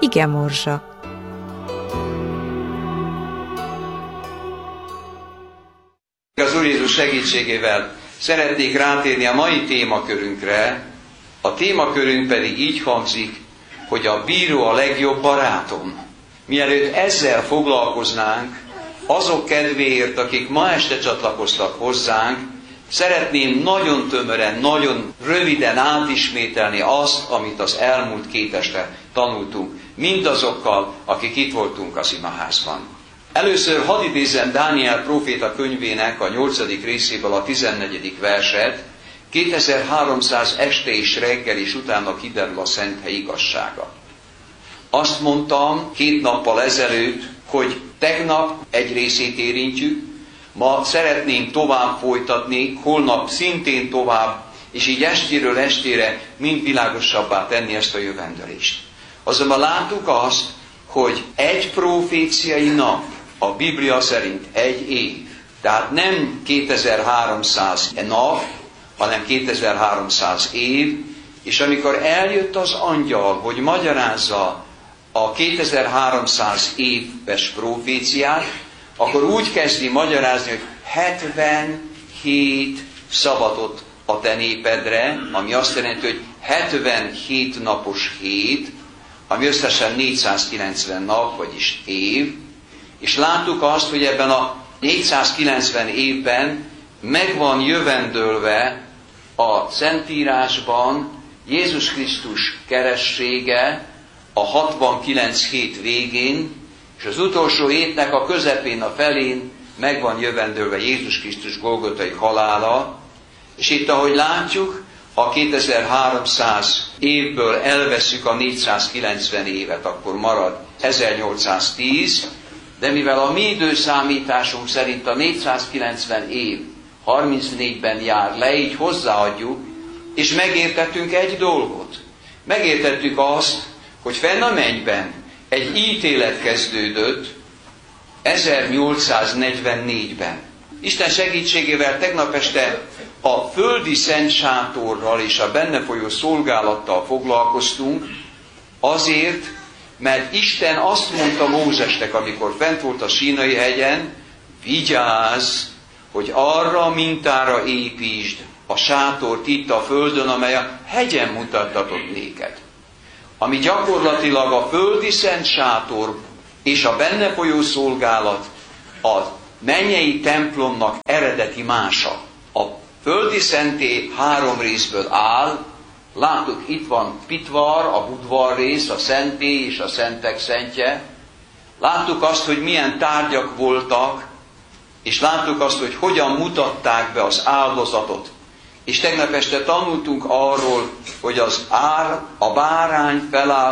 Igemorzsa. Az Úr Jézus segítségével szeretnék rátérni a mai témakörünkre. A témakörünk pedig így hangzik, hogy a bíró a legjobb barátom. Mielőtt ezzel foglalkoznánk, azok kedvéért, akik ma este csatlakoztak hozzánk, szeretném nagyon tömören, nagyon röviden átismételni azt, amit az elmúlt 2 este tanultunk, mindazokkal, akik itt voltunk az imaházban. Először hadd idézzem Dániel próféta könyvének a 8. részéből a 14. verset, 2300 este és reggel, és utána kiderül a szent hely igazsága. Azt mondtam 2 nappal ezelőtt, hogy tegnap egy részét érintjük, ma szeretnénk tovább folytatni, holnap szintén tovább, és így estéről estére mind világosabbá tenni ezt a jövendőlést. Azonban láttuk azt, hogy egy proféciai nap a Biblia szerint egy év. Tehát nem 2300 nap, hanem 2300 év, és amikor eljött az angyal, hogy magyarázza a 2300 éves proféciát, akkor úgy kezdi magyarázni, hogy 77 szabadot a te népedre, ami azt jelenti, hogy 77 napos hét, ami összesen 490 nap, vagyis év, és láttuk azt, hogy ebben a 490 évben meg van jövendőlve a Szentírásban Jézus Krisztus keressége a 69 hét végén, és az utolsó hétnek a közepén, a felén meg van jövendőlve Jézus Krisztus golgotai halála, és itt, ahogy látjuk, ha 2300 évből elvesszük a 490 évet, akkor marad 1810, de mivel a mi időszámításunk szerint a 490 év 34-ben jár le, így hozzáadjuk, és megértettünk egy dolgot. Megértettük azt, hogy fenn a mennyben egy ítélet kezdődött 1844-ben. Isten segítségével tegnap este a földi szent sátorral és a benne folyó szolgálattal foglalkoztunk, azért, mert Isten azt mondta Mózesnek, amikor fent volt a Sínai hegyen, vigyázz, hogy arra a mintára építsd a sátort itt a földön, amely a hegyen mutattatott néked. Ami gyakorlatilag a földi szent sátor és a benne folyó szolgálat a mennyei templomnak eredeti mása. A földi szentély 3 részből áll, láttuk, itt van pitvar, a budvar rész, a szentély és a szentek szentje. Láttuk azt, hogy milyen tárgyak voltak, és láttuk azt, hogy hogyan mutatták be az áldozatot. És tegnap este tanultunk arról, hogy a bárány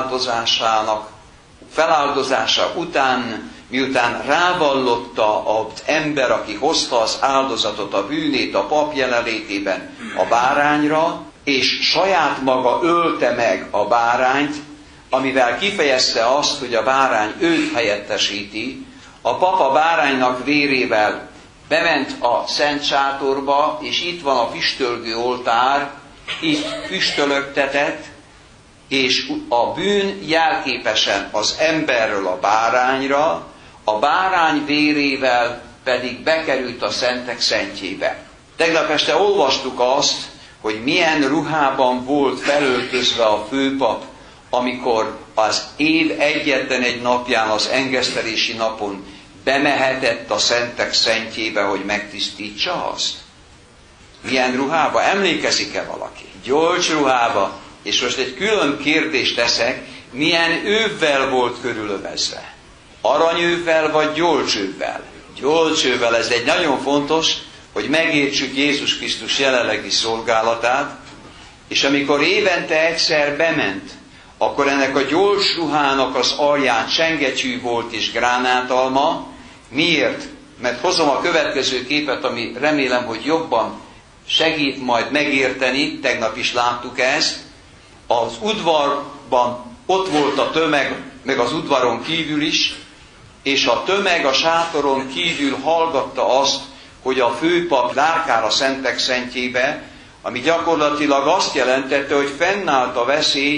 feláldozása után, miután rávallotta az ember, aki hozta az áldozatot, a bűnét a pap jelenlétében a bárányra, és saját maga ölte meg a bárányt, amivel kifejezte azt, hogy a bárány őt helyettesíti, a pap a báránynak vérével bement a szent sátorba, és itt van a füstölgő oltár, itt füstölögtetett, és a bűn jelképesen az emberről a bárányra, a bárány vérével pedig bekerült a szentek szentjébe. Tegnap este olvastuk azt, hogy milyen ruhában volt felöltözve a főpap, amikor az év egyetlen egy napján, az engesztelési napon bemehetett a szentek szentjébe, hogy megtisztítsa azt. Milyen ruhába? Emlékezik-e valaki? Gyolcs ruhába. És most egy külön kérdést teszek, milyen ővvel volt körülövezve? Aranyővvel vagy gyolcsővvel? Gyolcsővvel, ez egy nagyon fontos, hogy megértsük Jézus Krisztus jelenlegi szolgálatát, és amikor évente egyszer bement, akkor ennek a gyolcs ruhának az alján csengetyű volt és gránátalma. Miért? Mert hozom a következő képet, ami remélem, hogy jobban segít majd megérteni, tegnap is láttuk ezt. Az udvarban ott volt a tömeg, meg az udvaron kívül is, és a tömeg a sátoron kívül hallgatta azt, hogy a főpap lárkál a szentek szentjébe, ami gyakorlatilag azt jelentette, hogy fennállt a veszély,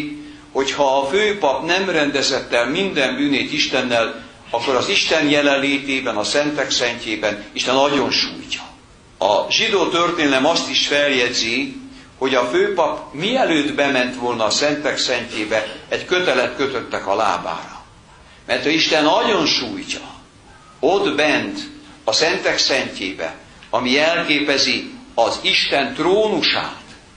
hogyha a főpap nem rendezett el minden bűnét Istennel, akkor az Isten jelenlétében, a szentek szentjében Isten nagyon sújtja. A zsidó történelem azt is feljegyzi, hogy a főpap mielőtt bement volna a szentek szentjébe, egy kötelet kötöttek a lábára. Mert Isten nagyon sújtja ott bent a szentek szentjébe, ami jelképezi az Isten trónusát.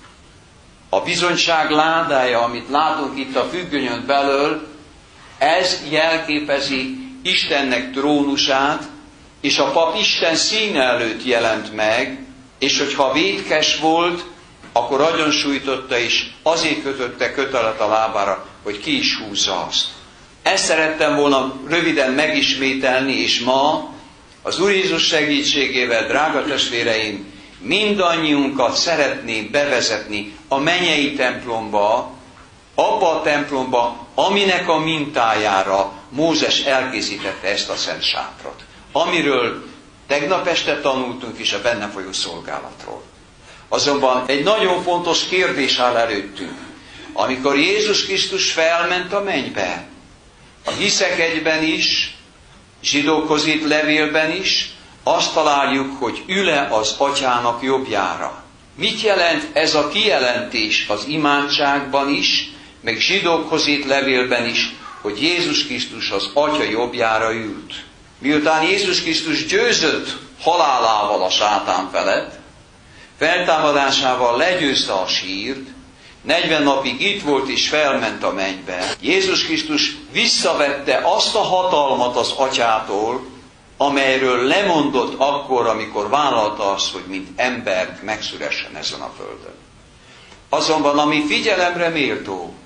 A bizonyság ládája, amit látunk itt a függönyön belől, ez jelképezi Istennek trónusát, és a pap Isten színe előtt jelent meg, és hogyha vétkes volt, akkor nagyon sújtotta, és azért kötötte kötelet a lábára, hogy ki is húzza azt. Ezt szerettem volna röviden megismételni, és ma az Úr Jézus segítségével, drága testvéreim, mindannyiunkat szeretném bevezetni a mennyei templomba, abba a templomba, aminek a mintájára Mózes elkészítette ezt a szent sátrot, amiről tegnap este tanultunk is a benne folyó szolgálatról. Azonban egy nagyon fontos kérdés áll előttünk. Amikor Jézus Krisztus felment a mennybe, a Hiszek egyben is, zsidókhoz írt levélben is, azt találjuk, hogy ül-e az atyának jobbjára. Mit jelent ez a kijelentés az imádságban is, meg zsidókhoz írt levélben is, hogy Jézus Krisztus az atya jobbjára ült? Miután Jézus Krisztus győzött halálával a sátán felett, feltámadásával legyőzte a sírt, 40 napig itt volt és felment a mennybe. Jézus Krisztus visszavette azt a hatalmat az atyától, amelyről lemondott akkor, amikor vállalta azt, hogy mint ember megszülessen ezen a földön. Azonban ami figyelemre méltó,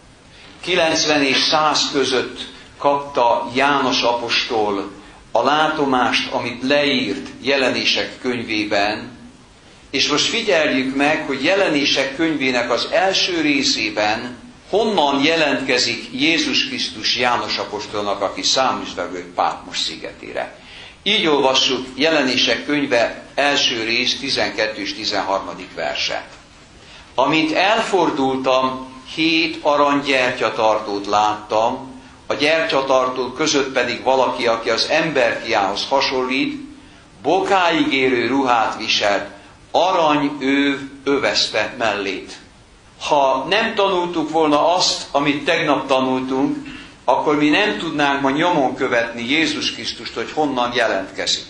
90 és 100 között kapta János apostol a látomást, amit leírt Jelenések könyvében, és most figyeljük meg, hogy Jelenések könyvének az első részében honnan jelentkezik Jézus Krisztus János apostolnak, aki számüzleő Pátmos szigetére. Így olvassuk Jelenések könyve első rész 12 és 13. verse. Amint elfordultam, 7 arany gyertyatartót láttam, a gyertyatartók között pedig valaki, aki az emberfiához hasonlít, bokáig érő ruhát viselt, arany őv övezte mellét. Ha nem tanultuk volna azt, amit tegnap tanultunk, akkor mi nem tudnánk ma nyomon követni Jézus Krisztust, hogy honnan jelentkezik.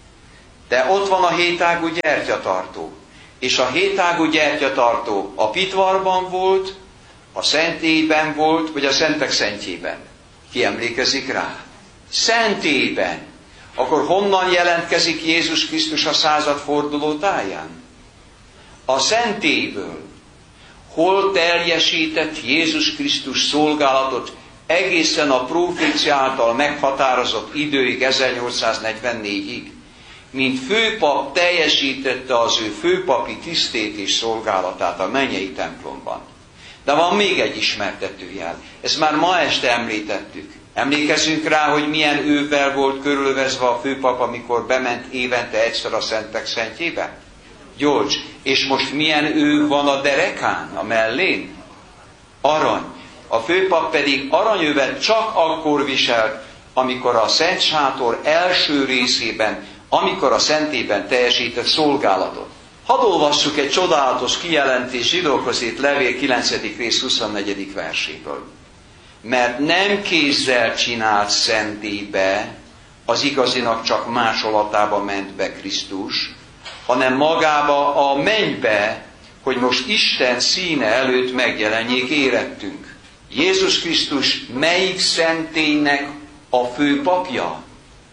De ott van a 7 ágú gyertyatartó. És a 7 ágú gyertyatartó a pitvarban volt, a szentélyben volt, vagy a szentek szentjében. Ki emlékezik rá? Szentélyben. Akkor honnan jelentkezik Jézus Krisztus a századforduló táján? A szentélyből. Hol teljesített Jézus Krisztus szolgálatot egészen a prófécia által meghatározott időig, 1844-ig? Mint főpap teljesítette az ő főpapi tisztét és szolgálatát a mennyei templomban. De van még egy ismertetőjel. Ezt már ma este említettük. Emlékezünk rá, hogy milyen ővel volt körülövezve a főpap, amikor bement évente egyszer a szentek szentjébe? Gyolcs. És most milyen ő van a derekán, a mellén? Arany. A főpap pedig aranyövet csak akkor viselt, amikor a Szent Sátor első részében, amikor a szentében teljesített szolgálatot. Hadd olvassuk egy csodálatos kijelentés zsidókhoz írt levél 9. rész 24. verséből. Mert nem kézzel csinált szentélybe, az igazinak csak másolatába ment be Krisztus, hanem magába a mennybe, hogy most Isten színe előtt megjelenjék érettünk. Jézus Krisztus melyik szentélynek a főpapja?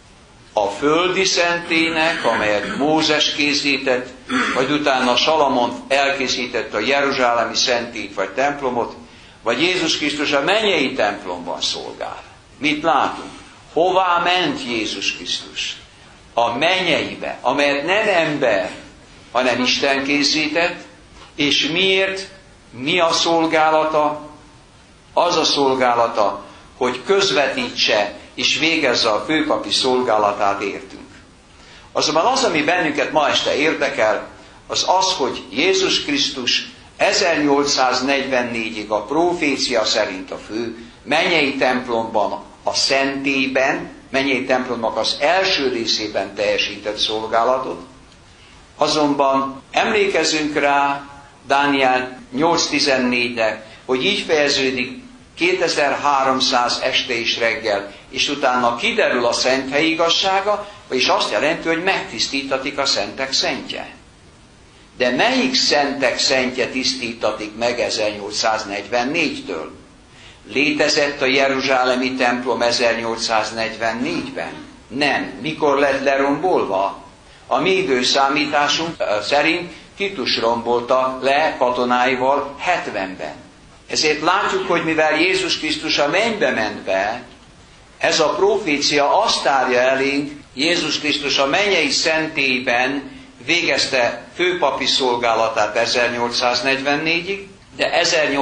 A földi szentélynek, amelyet Mózes készített, vagy utána Salamon elkészített a jeruzsálemi szentélyt vagy templomot, vagy Jézus Krisztus a mennyei templomban szolgál. Mit látunk? Hová ment Jézus Krisztus? A mennyeibe, amelyet nem ember, hanem Isten készített, és miért? Mi a szolgálata? Az a szolgálata, hogy közvetítse és végezze a főpapi szolgálatát értünk. Azonban az, ami bennünket ma este érdekel, az az, hogy Jézus Krisztus 1844-ig a profécia szerint a fő mennyei templomban, a szentében, mennyei templomnak az első részében teljesített szolgálatot. Azonban emlékezünk rá Dániel 8.14-nek, hogy így fejeződik 2300 este és reggel, és utána kiderül a szent hely igazsága, vagyis azt jelenti, hogy megtisztítatik a szentek szentje. De melyik szentek szentje tisztítatik meg 1844-től? Létezett a jeruzsálemi templom 1844-ben? Nem. Mikor lett lerombolva? A mi időszámításunk szerint Titus rombolta le katonáival 70-ben. Ezért látjuk, hogy mivel Jézus Krisztus a mennybe ment be, ez a profécia azt árja elénk, Jézus Krisztus a mennyei szentélyben végezte főpapi szolgálatát 1844-ig, de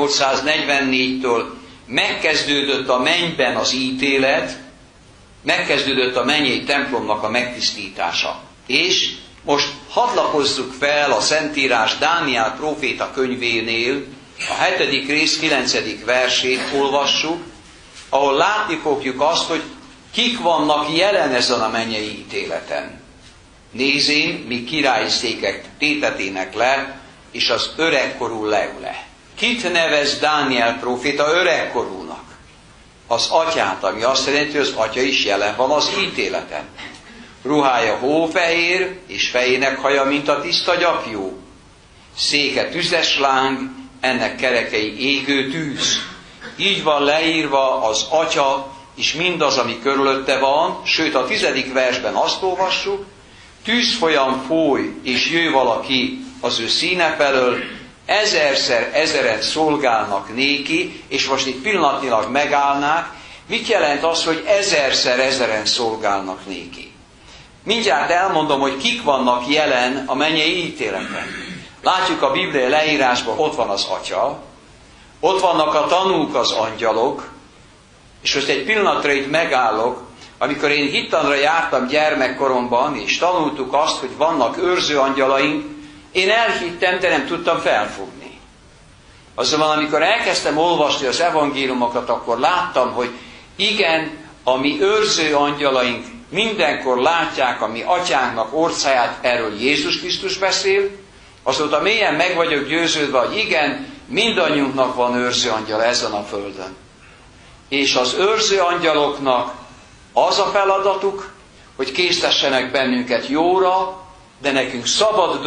1844-től megkezdődött a mennyben az ítélet, megkezdődött a mennyei templomnak a megtisztítása. És most hadd lapozzuk fel a Szentírás Dániel próféta könyvénél, a 7. rész 9. versét olvassuk, ahol látni fogjuk azt, hogy kik vannak jelen ezen a mennyei ítéleten. Nézén, mi királyi székek tétetének le, és az öregkorú leül le. Kit nevez Dániel próféta öregkorúnak? Az atyát, ami azt jelenti, hogy az atya is jelen van az ítéleten. Ruhája hófehér, és fejének haja, mint a tiszta gyapjú. Széke tüzes láng, ennek kerekei égő tűz. Így van leírva az atya, és mindaz, ami körülötte van, sőt a 10. versben azt olvassuk, tűzfolyam fúj, és jöjj valaki az ő színe felől, ezerszer ezeren szolgálnak néki, és most itt pillanatnyilag megállnák. Mit jelent az, hogy ezerszer ezeren szolgálnak néki? Mindjárt elmondom, hogy kik vannak jelen a mennyei ítéleten. Látjuk a bibliai leírásban, ott van az atya, ott vannak a tanúk, az angyalok, és most egy pillanatra itt megállok, amikor én hittanra jártam gyermekkoromban, és tanultuk azt, hogy vannak őrző angyalaink, én elhittem, de nem tudtam felfogni. Azonban amikor elkezdtem olvasni az evangéliumokat, akkor láttam, hogy igen, a mi őrző angyalaink mindenkor látják a mi atyánknak orcáját, erről Jézus Krisztus beszél, azóta mélyen meg vagyok győződve, hogy igen, mindannyiunknak van őrző angyal ezen a földön. És az őrző angyaloknak az a feladatuk, hogy késztessenek bennünket jóra, de nekünk szabad